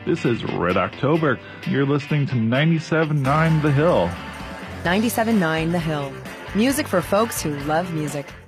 This is Red October. You're listening to 97.9 The Hill. 97.9 The Hill. Music for folks who love music.